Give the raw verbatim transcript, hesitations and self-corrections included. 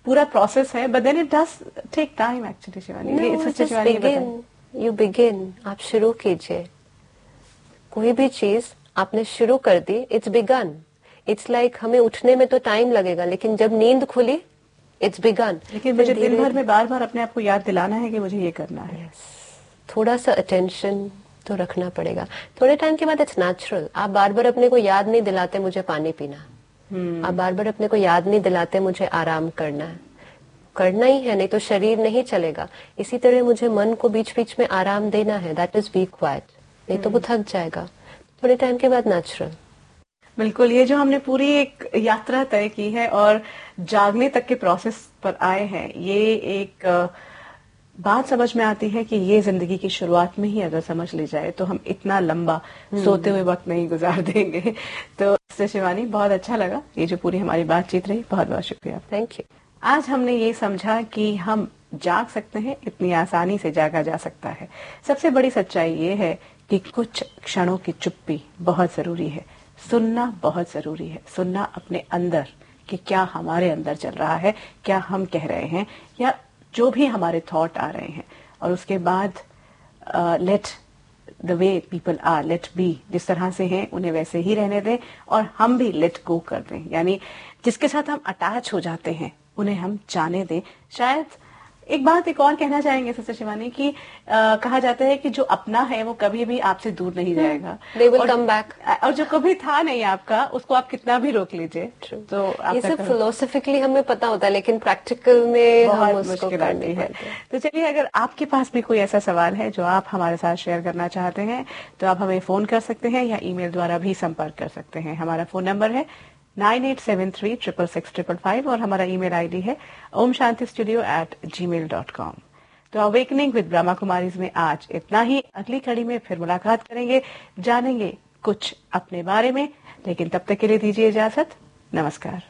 पूरा प्रोसेस है, but then it does take time actually Shivani. ये सच्ची शिवानी ये बताइए। यू बिगिन, आप शुरू कीजिए कोई भी चीज आपने शुरू कर दी, इट्स बिगन। इट्स लाइक हमें उठने में तो टाइम लगेगा, लेकिन जब नींद खुली इट्स बिगन। लेकिन मुझे दिन भर में बार बार अपने आप को याद दिलाना है कि मुझे ये करना है। yes. थोड़ा सा अटेंशन तो रखना पड़ेगा। थोड़े टाइम के बाद इट्स नेचुरल। आप बार बार अपने को याद नहीं दिलाते मुझे पानी पीना, hmm. आप बार बार अपने को याद नहीं दिलाते मुझे आराम करना है। करना ही है, नहीं तो शरीर नहीं चलेगा। इसी तरह मुझे मन को बीच बीच में आराम देना है, दैट इज बी क्वाइट, नहीं तो वो थक जाएगा। थोड़े टाइम के बाद नेचुरल। बिल्कुल, ये जो हमने पूरी एक यात्रा तय की है और जागने तक के प्रोसेस पर आए हैं, ये एक बात समझ में आती है कि ये जिंदगी की शुरुआत में ही अगर समझ ली जाए तो हम इतना लंबा सोते हुए वक्त नहीं गुजार देंगे। तो शिवानी बहुत अच्छा लगा ये जो पूरी हमारी बातचीत रही, बहुत बहुत शुक्रिया। Thank you. आज हमने ये समझा कि हम जाग सकते हैं, इतनी आसानी से जागा जा सकता है। सबसे बड़ी सच्चाई ये है कि कुछ क्षणों की चुप्पी बहुत जरूरी है, सुनना बहुत जरूरी है। सुनना अपने अंदर कि क्या हमारे अंदर चल रहा है, क्या हम कह रहे हैं, या जो भी हमारे थॉट आ रहे हैं, और उसके बाद let the way people are, late B, जिस तरह से हैं उन्हें वैसे ही रहने दें, और हम भी लेट गो कर दें, यानी जिसके साथ हम अटैच हो जाते हैं उन्हें हम जाने दें। शायद एक बात एक और कहना चाहेंगे सिस्टर शिवानी कि आ, कहा जाता है कि जो अपना है वो कभी भी आपसे दूर नहीं जाएगा, they will और, come back. और जो कभी था नहीं आपका, उसको आप कितना भी रोक लीजिए। तो ये सब फिलोसफिकली हमें पता होता है, लेकिन प्रैक्टिकल में बहुत हम उसको मुश्किल आती है। तो चलिए, अगर आपके पास भी कोई ऐसा सवाल है जो आप हमारे साथ शेयर करना चाहते हैं तो आप हमें फोन कर सकते हैं या ईमेल द्वारा भी संपर्क कर सकते हैं। हमारा फोन नंबर है nine eight seven three triple six triple five और हमारा ईमेल आईडी है ओम शांति स्टूडियो एट जी मेल डॉट कॉम। तो अवेकनिंग विद ब्रह्मा कुमारीज में आज इतना ही। अगली कड़ी में फिर मुलाकात करेंगे, जानेंगे कुछ अपने बारे में, लेकिन तब तक के लिए दीजिए इजाजत। नमस्कार।